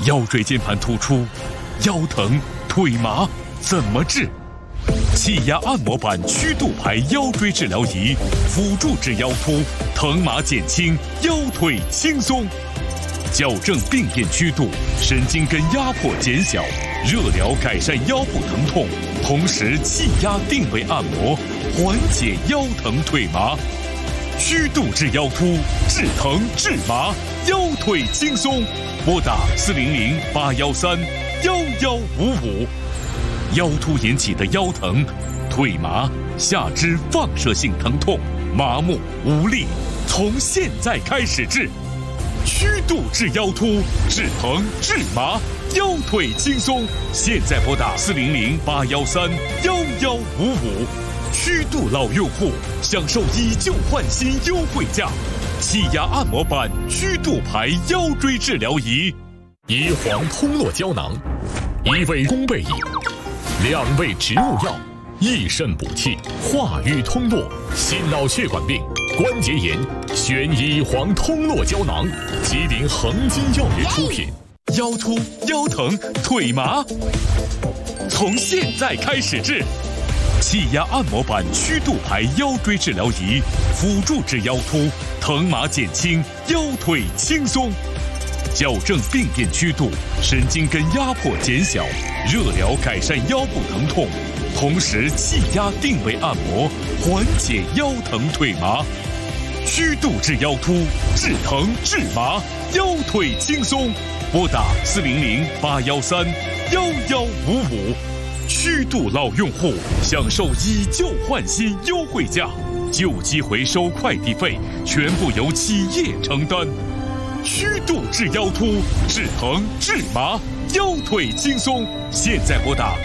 腰椎间盘突出、腰疼、腿麻怎么治？气压按摩板曲度排腰椎治疗仪，辅助治腰突，疼麻减轻，腰腿轻松。矫正病变曲度，神经根压迫减小，热疗改善腰部疼痛，同时气压定位按摩，缓解腰疼腿麻。曲度治腰突，治疼治麻，腰腿轻松。拨打400-813-1155。腰突引起的腰疼、腿麻、下肢放射性疼痛、麻木无力，从现在开始治。曲度治腰突，治疼治麻，腰腿轻松。现在拨打400-813-1155。曲度老用户享受以旧换新优惠价，气压按摩板曲度排腰椎治疗仪。 椰黄通络胶囊，1味宫贝饮，2味植物药，益肾补气，化瘀通络，心脑血管病、关节炎，选椰黄通络胶囊，吉林恒金药业出品。 腰突、腰疼、腿麻，从现在开始治。气压按摩板曲度排腰椎治疗仪，辅助治腰突，疼麻减轻，腰腿轻松。矫正病变曲度，神经根压迫减小，热疗改善腰部疼痛，同时气压定位按摩，缓解腰疼腿麻。曲度治腰突，治疼治麻，腰腿轻松。拨打400-813-1155。曲度老用户享受以旧换新优惠价，旧机回收快递费全部由企业承担。曲度治腰突，治疼治麻，腰腿轻松。现在拨打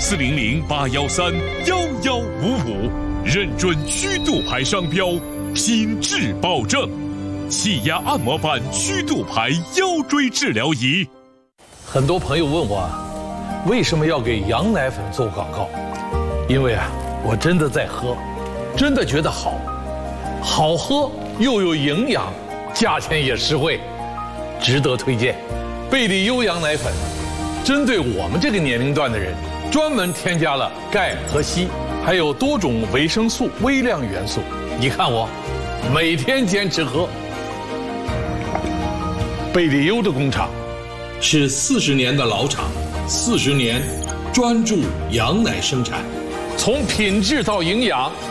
400-813-1155，认准曲度牌商标，品质保证。气压按摩板曲度牌腰椎治疗仪。 很多朋友问我，为什么要给羊奶粉做广告？因为我真的在喝，真的觉得好喝又有营养，价钱也实惠，值得推荐。贝利优羊奶粉针对我们这个年龄段的人，专门添加了钙和硒，还有多种维生素、微量元素。你看我每天坚持喝。贝利优的工厂是40年的老厂，40年专注羊奶生产，从品质到营养